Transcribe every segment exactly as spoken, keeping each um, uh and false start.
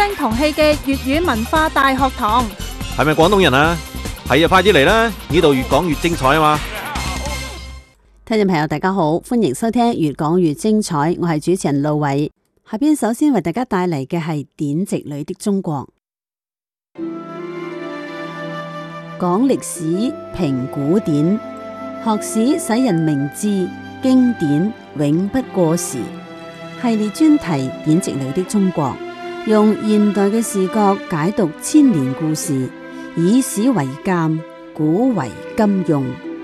聲同氣嘅粵語文化大學堂。 係咪廣東人啊？係啊，快啲嚟啦！呢度越講越精彩啊嘛！ 聽眾朋友大家好，歡迎收聽越講越精彩，我係主持人路偉。下邊首先為大家帶嚟嘅係典籍裏的中國，講歷史評古典，學史使人明智，經典永不過時。系列專題典籍裏的中國，用現代嘅視角解讀千年故事，以史為鑑，古為今用。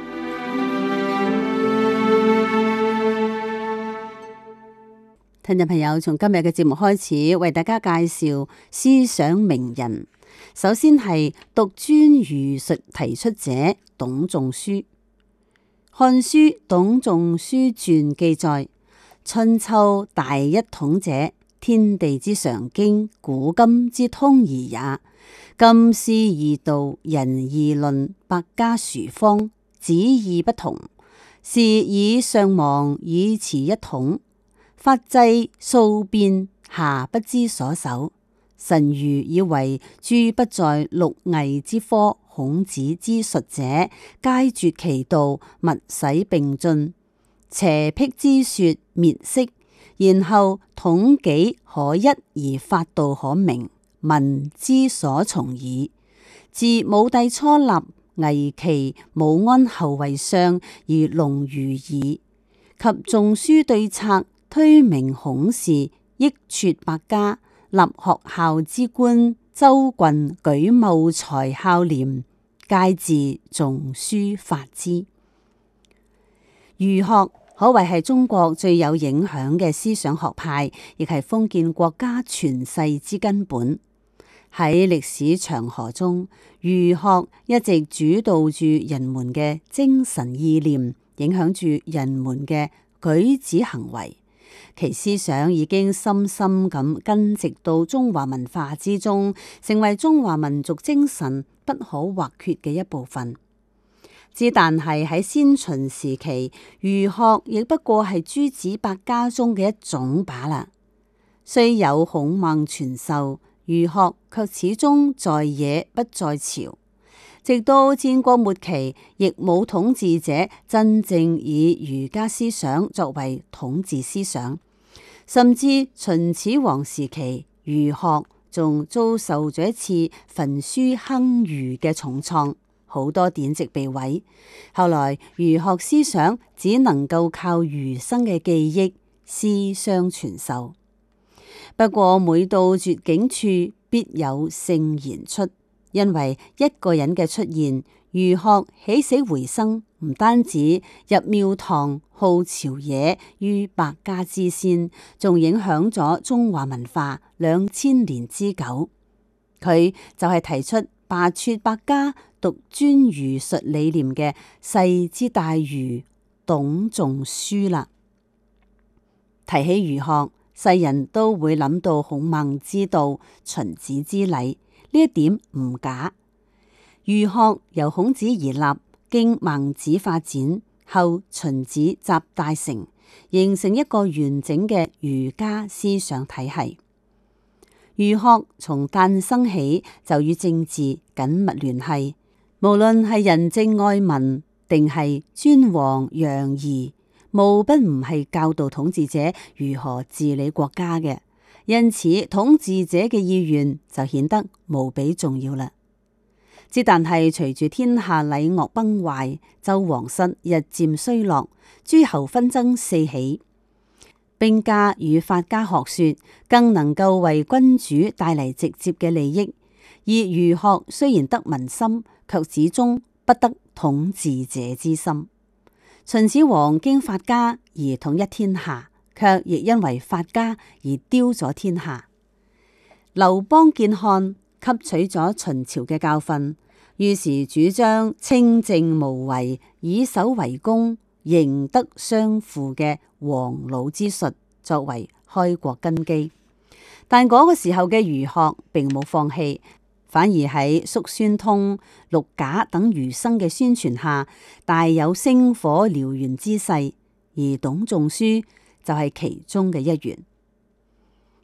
聽眾朋友，從今日嘅節目開始，為大家介紹思想名人。首先係獨尊儒術提出者董仲舒。《漢書·董仲舒傳》記載：春秋大一統者，天地之常經，古今之通義也。今師易道，仁易論，百家殊方，旨意不同，是以上亡，以辭一統。法制數變，下不知所守。臣愚以為諸不在六藝之科，孔子之術者，皆絕其道，勿使並進。邪辟之說滅色，然後統紀可一而法度可明，民之所從矣。自武帝初立，危其武安後為相，而隆如矣。及仲舒對策，推明孔氏，益黜百家，立學校之官，州郡舉畝才孝廉，皆自仲舒發之。儒學可謂係中國最有影響嘅思想學派，亦係封建國家存世之根本。喺歷史長河中，儒學一直主導住人們嘅精神意念，影響住人們嘅舉止行為。其思想已經深深咁根植到中華文化之中，成為中華民族精神不可或缺嘅一部分。之但係喺先秦時期，儒學亦不過係諸子百家中嘅一種罷啦。雖有孔孟傳授，儒學卻始終在野不在朝。直到戰國末期，亦冇統治者真正以儒家思想作為統治思想。甚至秦始皇時期，儒學仲遭受咗一次焚書坑儒嘅重創，好多典籍被毀。後來儒學思想只能夠靠儒生嘅記憶師相傳授。不過每到絕境處，必有聖賢出。因為一個人嘅出現，儒學起死回生，唔單止入廟堂號朝野於百家之先，仲影響咗中華文化兩千年之久。佢就係提出罷黜百家、獨尊儒術理念嘅世之大儒董仲舒啦。提起儒學，世人都會諗到孔孟之道、荀子之禮。呢一點唔假。儒學由孔子而立，經孟子發展後，荀子集大成，形成一個完整嘅儒家思想體系。儒學從誕生起就與政治緊密聯繫，無論係仁政愛民定係尊王攘夷，無不唔係教導統治者如何治理國家嘅。因此，統治者嘅意願就顯得無比重要啦。之但係隨住天下禮樂崩壞，周皇室日漸衰落，諸侯紛爭四起，兵家與法家學說更能夠為君主帶嚟直接嘅利益，而儒學雖然得民心，卻始終不得統治者之心。秦始皇經法家而統一天下，卻亦因為法家而丟咗天下。劉邦見漢，吸取咗秦朝嘅教訓，於是主張清正無為、以守為攻、刑德相符嘅黃老之術作為開國根基。但嗰個時候嘅儒學並冇放棄，反而喺叔孫通、陸賈等儒生嘅宣傳下，大有星火燎原之勢。而董仲舒就係其中嘅一員。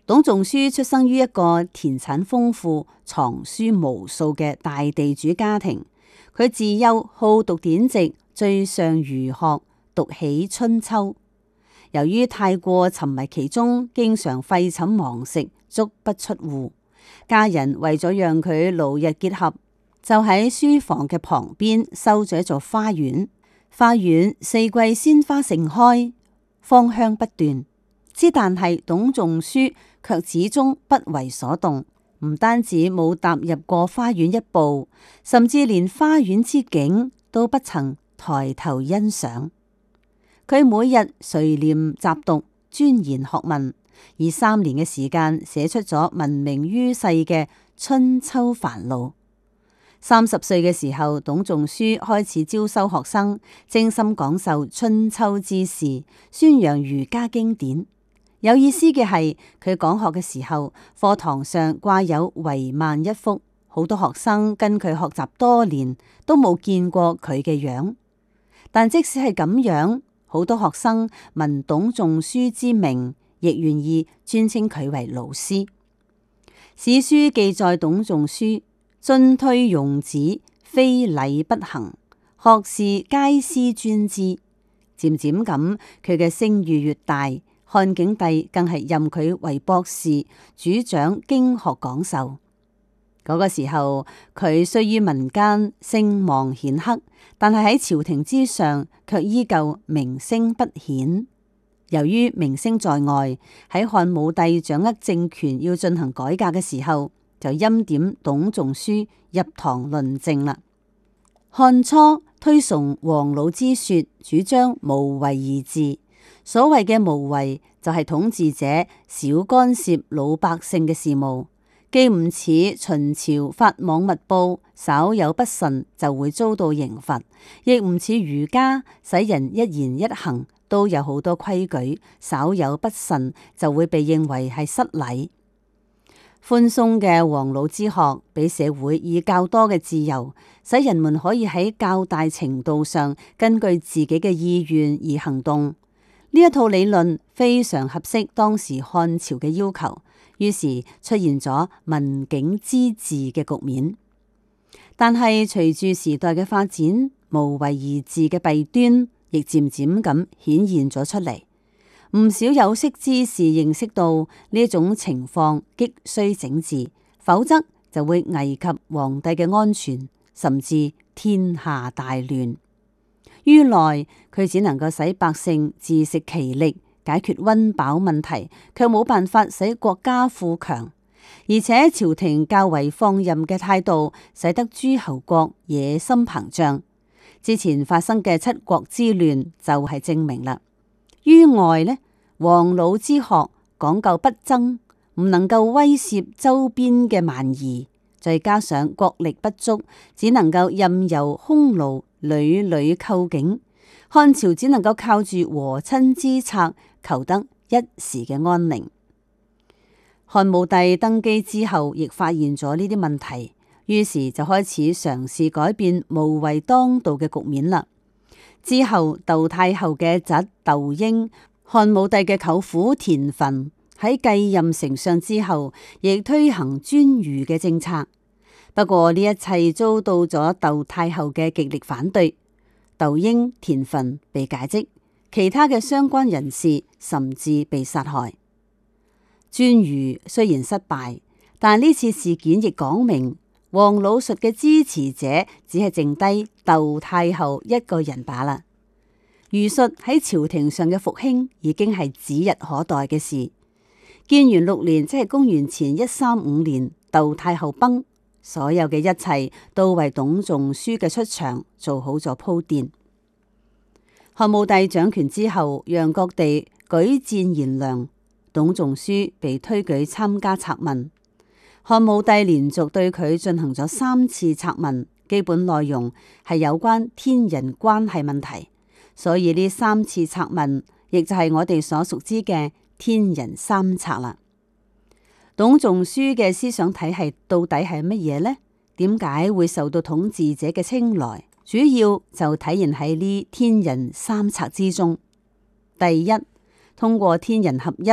董仲舒出生於一個田產豐富、藏書無數嘅大地主家庭。佢自幼好讀典籍，最上儒學，讀起《春秋》。由於太過沉迷其中，經常廢寢忘食，足不出戶。家人為咗讓佢勞逸結合，就喺書房嘅旁邊修咗一座花園。花園四季鮮花盛開，芳香不斷。之但係董仲舒卻始終不為所動，唔單止冇踏入過花園一步，甚至連花園之景都不曾抬頭欣賞。佢每日垂簾習讀，鑽研學問，以三年嘅時間寫出咗聞名於世嘅《春秋繁露》。三十歲嘅時候，董仲舒開始招收學生，精心講授春秋之事，宣揚儒家經典。有意思嘅係，佢講學嘅時候，課堂上掛有帷幔一幅，好多學生跟佢學習多年，都冇見過佢嘅樣。但即使係咁樣，好多學生聞董仲舒之名，亦願意尊稱佢為老師。史書記載董仲舒進退容止，非禮不行，學士皆師尊之。漸漸咁，佢嘅聲譽越大。漢景帝更係任佢為博士，主掌經學講授。嗰、那個時候，佢雖於民間聲望顯赫，但係喺朝廷之上卻依舊名聲不顯。由於名聲在外，喺漢武帝掌握政權要進行改革嘅時候，就欽點董仲舒入堂論政啦。漢初推崇黃老之說，主張無為而治。所謂嘅無為就係統治者少干涉老百姓嘅事務，既唔似秦朝法網密布，稍有不慎就會遭到刑罰，亦唔似儒家使人一言一行都有好多規矩，稍有不慎就會被認為係失禮。寬鬆嘅黃老之學俾社會以較多嘅自由，使人們可以喺較大程度上根據自己嘅意願而行動。呢一套理論非常合適當時漢朝嘅要求，於是出現咗文景之治嘅局面。但係隨住時代嘅發展，無為而治嘅弊端亦漸漸咁顯現咗出嚟。唔少有識之士認識到呢一種情況急需整治，否則就會危及皇帝嘅安全，甚至天下大亂。於來佢只能夠使百姓自食其力，解決溫飽問題，卻冇辦法使國家富強。而且朝廷較為放任嘅態度，使得諸侯國野心膨脹。之前發生嘅七國之亂就係證明啦。於外呢，黃老之學講究不爭，唔能夠威懾周邊嘅蠻夷，再加上國力不足，只能夠任由匈奴屢屢寇境，漢朝只能夠靠住和親之策，求得一時嘅安寧。漢武帝登基之後，亦發現咗呢啲問題，於是就開始嘗試改變無為當道嘅局面啦。之後，竇太后嘅侄竇嬰，漢武帝嘅舅父田汾喺繼任丞相之後，亦推行專儒嘅政策。不過呢一切遭到咗竇太后嘅極力反對，竇嬰、田汾被解職，其他嘅相關人士甚至被殺害。專儒雖然失敗，但呢次事件亦講明黃老術嘅支持者只係剩低竇太后一個人罷啦。儒術喺朝廷上嘅復興已經係指日可待嘅事。建元六年，即係公元前一三五年，竇太后崩。所有嘅一切都為董仲舒嘅出場做好咗鋪墊。漢武帝掌權之後，讓各地舉薦賢良，董仲舒被推舉參加策問。漢武帝連續對佢進行咗三次策問，基本內容係有關天人關係問題，所以呢三次策問亦就係我哋所熟知嘅天人三策啦。董仲舒嘅思想體系到底係乜嘢呢？點解會受到統治者嘅青睞？主要就體現喺呢天人三策之中。第一，通過天人合一，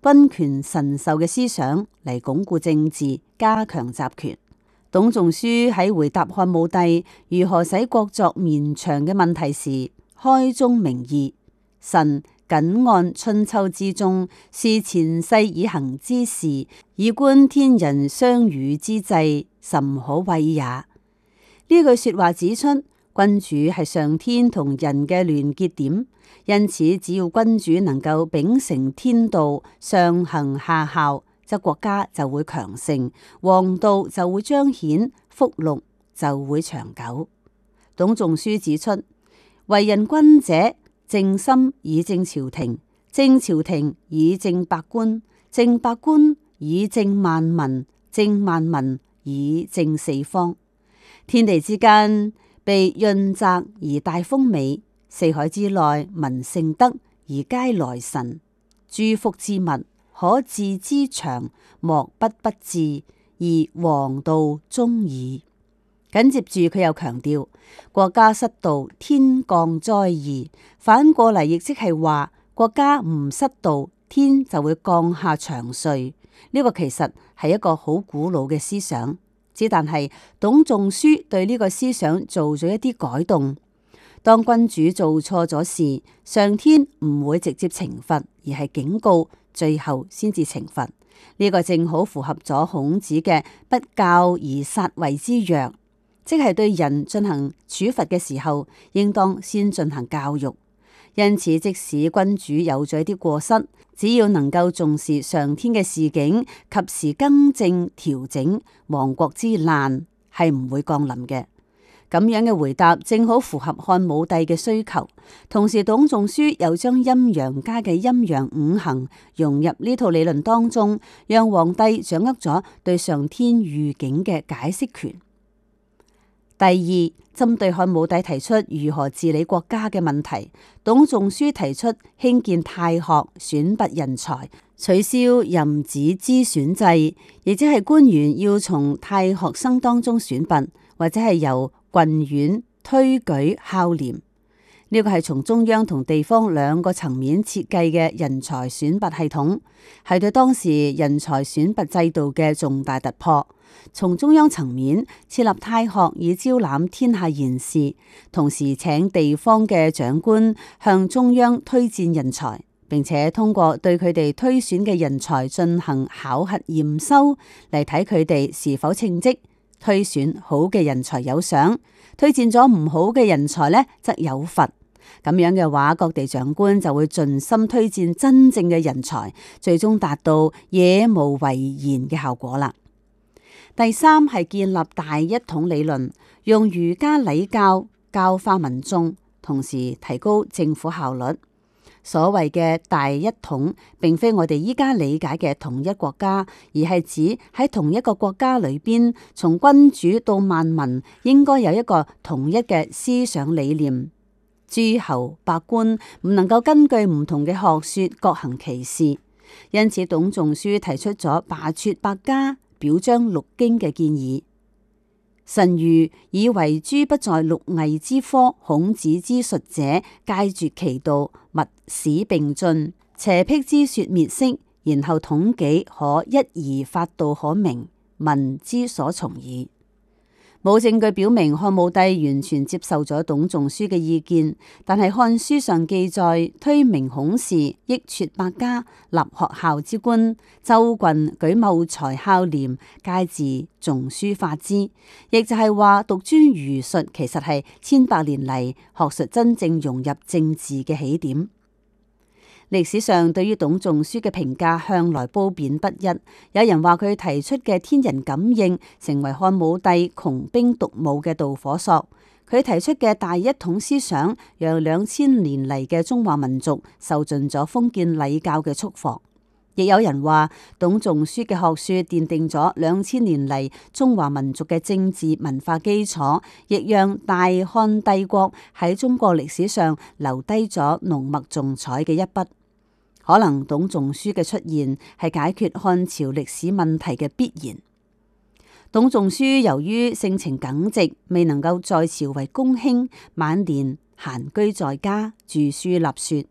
君權神授嘅思想嚟鞏固政治、加強集權。董仲舒喺回答漢武帝如何使國祚綿長嘅問題時，開宗明義：臣謹按春秋之中，是前世以行之事，以觀天人相與之際，甚可畏也。呢句說話指出，君主係上天同人嘅聯結點，因此只要君主能夠秉承天道，上行下效，則國家就會強盛，王道就會彰顯，福祿就會長久。董仲舒指出，為人君者，正心以正朝廷，正朝廷以正百官，正百官以正萬民，正萬民以正四方。天地之間被潤澤而大豐美，四海之內民盛德而皆來臣。諸福之物，可治之長，莫不不治，而王道終矣。緊接住佢又強調，國家失道，天降災異。反過嚟亦即係話，國家唔失道，天就會降下長瑞。呢、這個其實係一個好古老嘅思想，只但係董仲舒對呢個思想做咗一啲改動。當君主做錯咗事，上天唔會直接懲罰，而係警告，最後先至懲罰。呢、這個正好符合咗孔子嘅不教而殺謂之曰，即係對人進行處罰嘅時候，應當先進行教育。因此，即使君主有咗一啲過失，只要能夠重視上天嘅示警，及時更正調整，亡國之難係唔會降臨嘅。咁樣嘅回答正好符合漢武帝嘅需求。同時，董仲舒又將陰陽家嘅陰陽五行融入呢套理論當中，讓皇帝掌握咗對上天預警嘅解釋權。第二，針對漢武帝提出如何治理國家嘅問題，董仲舒提出興建太學，選拔人才，取消任子之選制，亦即係官員要從太學生當中選拔，或者係由郡縣推舉孝廉。呢個係從中央同地方兩個層面設計嘅人才選拔系統，係對當時人才選拔制度嘅重大突破。從中央層面設立太學以招攬天下賢士，同時請地方嘅長官向中央推薦人才，並且通過對佢哋推選嘅人才進行考核驗收，嚟睇佢哋是否稱職。推選好嘅人才有賞，推薦咗唔好嘅人才呢，則有罰。咁樣嘅話，各地長官就會盡心推薦真正嘅人才，最終達到野無為賢嘅效果啦。第三係建立大一統理論，用儒家禮教教化民眾，同時提高政府效率。所謂嘅大一統，並非我哋依家理解嘅統一國家，而係指喺同一個國家裏邊，從君主到萬民，應該有一個統一嘅思想理念。諸侯百官唔能夠根據唔同嘅學說各行其事，因此董仲舒提出咗罷黜百家，表彰六經嘅建議。臣愚以為諸不在六藝之科，孔子之術者，皆絕其道，勿使並進，邪辟之說滅色，然後統紀，可一而法度可明，民之所從矣。冇證據表明漢武帝完全接受咗董仲舒嘅意見，但係漢書上記載，推明孔氏，益黜百家，立學校之官，州郡舉茂才孝廉，皆自仲舒發之。亦就係話，獨尊儒術其實係千百年嚟學術真正融入政治嘅起點。歷史上對於董仲舒嘅評價向來褒貶不一，有人話佢提出嘅天人感應成為漢武帝窮兵黷武嘅導火索，佢提出嘅大一統思想讓兩千年嚟嘅中華民族受盡咗封建禮教嘅束縛。亦有人話董仲舒嘅學說奠定咗兩千年嚟中華民族嘅政治文化基礎，亦讓大漢帝國喺中國歷史上留低咗濃墨重彩嘅一筆。可能董仲舒嘅出現係解決漢朝歷史問題嘅必然。董仲舒由於性情耿直，未能夠在朝為公卿，晚年閒居在家著書立說。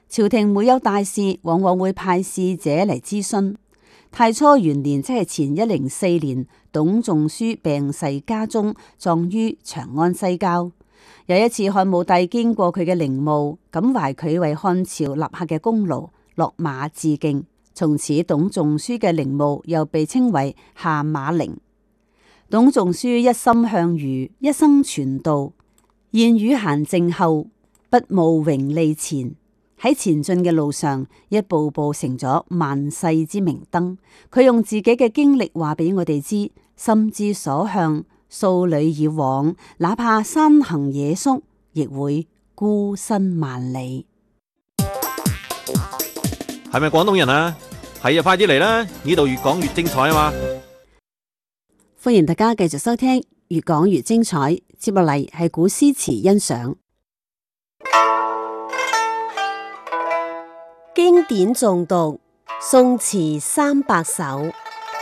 朝廷每有大事，往往會派使者嚟諮詢。太初元年，即係前一零四年，董仲舒病逝家中，葬於長安西郊。有一次，漢武帝經過佢嘅陵墓，感懷佢為漢朝立下嘅功勞，落馬致敬。從此，董仲舒嘅陵墓又被稱為下馬陵。董仲舒一心向儒，一生傳道，言語閒靜後，不慕榮利前。喺前進嘅路上，一步步成咗萬世之明燈。佢用自己嘅經歷話俾我哋知，心之所向，數里以往，哪怕山行野宿，亦會孤身萬里。 係咪廣東人啊？係啊，快啲嚟啦！呢度越講越精彩啊嘛！ 歡迎大家繼續收聽，越講越精彩。接落嚟係古詩詞欣賞。 經典誦讀，宋詞三百首。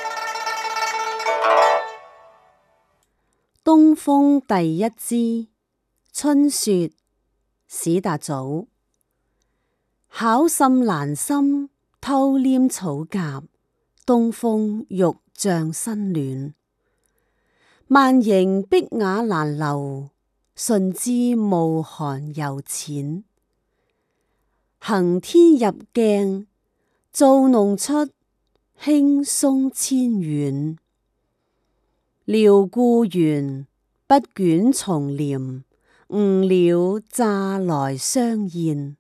東風第一支，春雪，史達祖。巧滲蘭心，偷黏草莢，東風欲將身暖。萬營碧瓦難留，順枝暮寒猶淺。行天入鏡，造弄出輕鬆纖遠。撩故園，不卷松簾，吳鳥乍來相宴。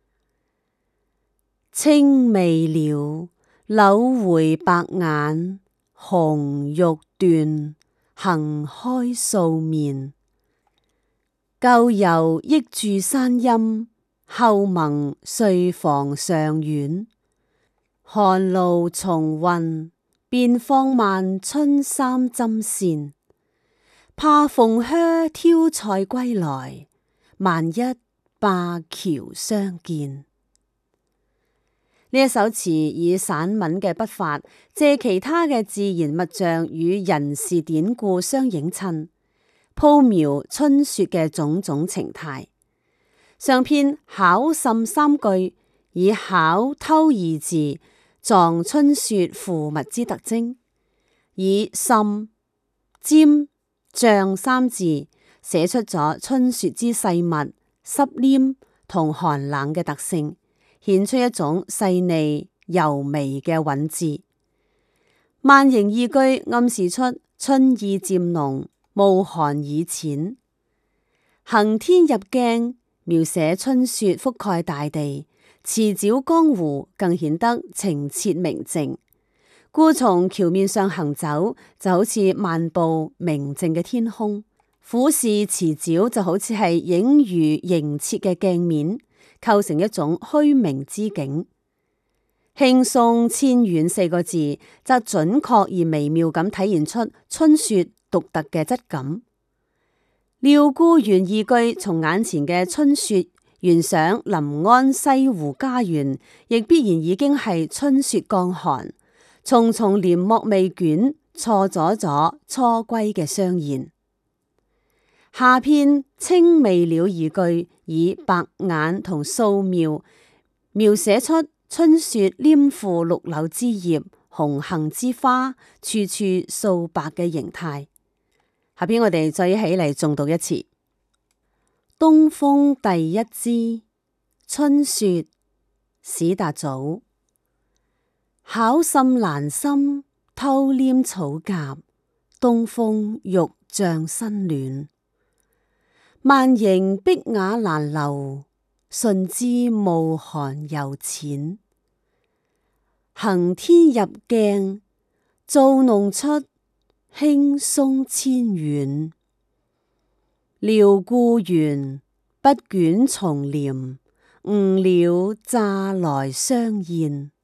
青未了，柳回白眼，紅欲斷，行開素面。舊遊憶住山陰，後盟睡房上院。寒露重暈，便放慢春衫針線。怕鳳靴挑菜歸來，萬一灞橋相見。呢一首詞以散文嘅筆法，借其他嘅自然物象與人事典故相映襯，鋪描春雪嘅種種情態。上篇巧滲三句，以巧偷二字藏春雪附物之特徵，以滲、沾、漲三字寫出咗春雪之細密、濕黏同寒冷嘅特性，顯出一種細膩柔微嘅韻致。萬營二句暗示出春意漸濃，暮寒已淺。行天入鏡，描寫春雪覆蓋大地，池沼江湖更顯得澄澈明淨。故從橋面上行走，就好似漫步明淨嘅天空；俯視池沼，就好似係影如凝切嘅鏡面，構成一種虛明之景。輕鬆纖遠四個字，則準確而微妙咁體現出春雪獨特嘅質感。撩故園二句從眼前嘅春雪懸想臨安西湖家園，亦必然已經係春雪降寒，重重簾幕未捲，錯咗咗初歸嘅相言。下篇青未了二句以白眼同素描描寫出春雪黏附綠柳枝葉、紅杏之花，處處素白嘅形態。下邊我哋再一起嚟誦讀一次。東風第一支，春雪，史達祖。巧滲蘭心，偷黏草莢，東風欲將身暖。萬營碧瓦難留，順枝暮寒猶淺。行天入鏡，造弄出輕鬆纖遠。撩故園，不卷松簾，吳鳥乍來相宴。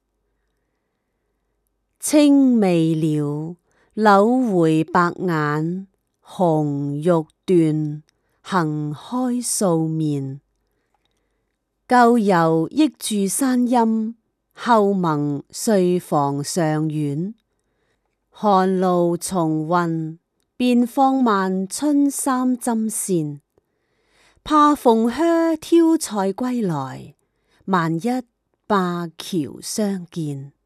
青未了，柳回白眼，紅欲斷，行開素面。舊遊憶住山陰，後盟睡房上院。寒露重暈，便放慢春衫針線。怕鳳靴挑菜歸來， 萬一灞橋相見。